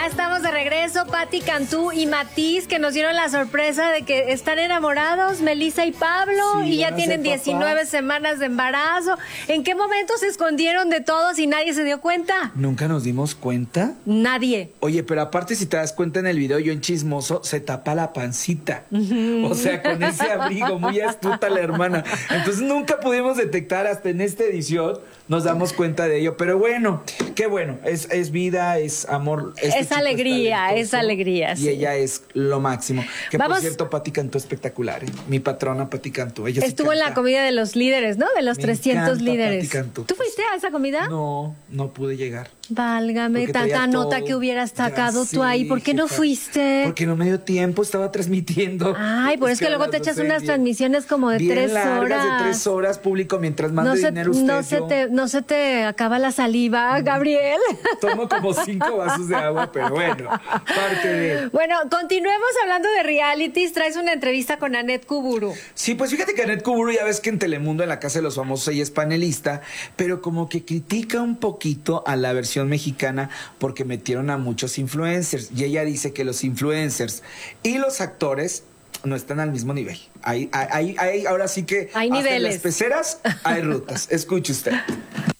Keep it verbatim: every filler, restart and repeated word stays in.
Ya estamos de regreso, Pati Cantú y Matiz, que nos dieron la sorpresa de que están enamorados, Melissa y Pablo, Sí, y ya van a tienen ser diecinueve papás. semanas de embarazo. ¿En qué momento se escondieron de todos y nadie se dio cuenta? ¿Nunca nos dimos cuenta? Nadie. Oye, pero aparte, si te das cuenta en el video, yo en chismoso, se tapa la pancita. O sea, con ese abrigo, muy astuta la hermana. Entonces nunca pudimos detectar, hasta en esta edición nos damos cuenta de ello. Pero bueno, qué bueno, es, es vida, es amor. Este Es chico alegría, talentoso, es alegría, Y sí. ella es lo máximo. Que Vamos- por cierto, Pati Cantú espectacular, ¿eh? Mi patrona Pati Cantú. Ella sí Estuvo en la canta. comida de los líderes, ¿no? De los Me trescientos encanta líderes. Pati Cantú. ¿Tú fuiste a esa comida? No, no pude llegar. Válgame, Porque tanta traía nota todo. que hubieras Ya sacado sé, tú ahí. ¿Por qué no jefa. fuiste? Porque no me dio tiempo, estaba transmitiendo. Ay, pues es que a luego las te echas doce unas bien- transmisiones como de bien tres largas, horas. de tres horas, público, mientras mande No se, dinero usted. no, se yo te, no se te acaba la saliva, Gabriel. Tomo como cinco vasos de agua, pero bueno, parte de... Bueno, continuemos hablando de realities. Traes una entrevista con Annette Kuburu. Sí, pues fíjate que Annette Kuburu, ya ves que en Telemundo, en la Casa de los Famosos, ella es panelista, pero como que critica un poquito a la versión mexicana porque metieron a muchos influencers. Y ella dice que los influencers y los actores no están al mismo nivel. Hay, hay, hay, ahora sí que Hay hasta en niveles. las peceras hay rutas. Escuche usted.